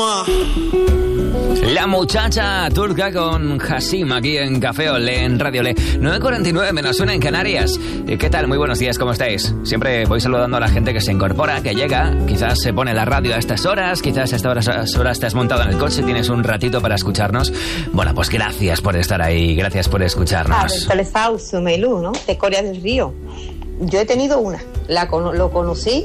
La muchacha turca con Hasim aquí en Café Olé, en Radio Olé. 9:49 menos 1 en Canarias. ¿Qué tal? Muy buenos días, ¿cómo estáis? Siempre voy saludando a la gente que se incorpora, que llega. Quizás se pone la radio a estas horas, quizás a estas horas te has montado en el coche, tienes un ratito para escucharnos. Bueno, pues gracias por estar ahí, gracias por escucharnos. ¿No? De Corea del Río. Yo he tenido una, lo conocí.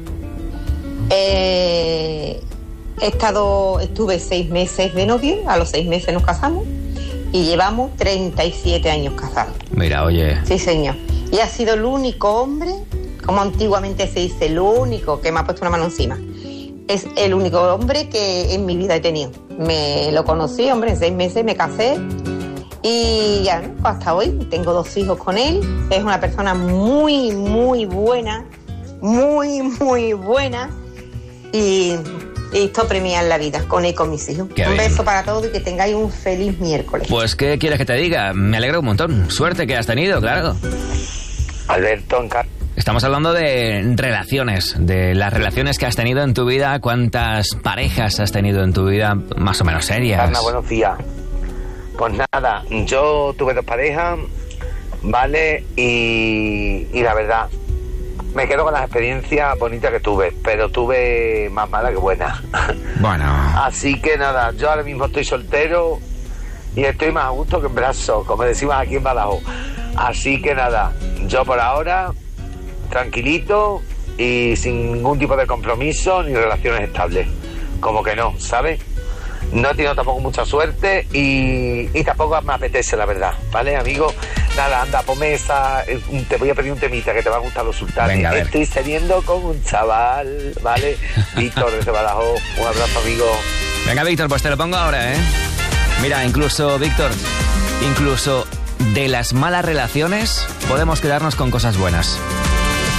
Estuve 6 meses de novio, a los 6 meses nos casamos y llevamos 37 años casados. Mira, oye. Sí, señor. Y ha sido el único hombre, como antiguamente se dice, el único que me ha puesto una mano encima. Es el único hombre que en mi vida he tenido. Me lo conocí, hombre, en 6 meses me casé y ya, ¿no? Hasta hoy tengo 2 hijos con él. Es una persona muy, muy buena, muy, muy buena y esto premia en la vida con él y con mis hijos. Qué un bien. beso para todos y que tengáis un feliz miércoles. Pues, ¿qué quieres que te diga? Me alegro un montón. Suerte que has tenido, claro. Alberto, Estamos hablando de relaciones, de las relaciones que has tenido en tu vida. ¿Cuántas parejas has tenido en tu vida más o menos serias? Ana, buenos días. Pues nada, yo tuve 2 parejas, ¿vale? Y la verdad, me quedo con las experiencias bonitas que tuve, pero tuve más malas que buenas. Bueno. Así que nada, yo ahora mismo estoy soltero y estoy más a gusto que en brazos, como decimos aquí en Badajoz. Así que nada, yo por ahora tranquilito y sin ningún tipo de compromiso ni relaciones estables. Como que no, ¿sabes? No he tenido tampoco mucha suerte y tampoco me apetece, la verdad, ¿vale, amigo? Nada, anda, ponme te voy a pedir un temita que te va a gustar los sultanes. Venga, a ver. Estoy saliendo con un chaval, ¿vale? Víctor, desde Badajoz. Un abrazo, amigo. Venga, Víctor, pues te lo pongo ahora, ¿eh? Mira, incluso, Víctor, incluso de las malas relaciones podemos quedarnos con cosas buenas.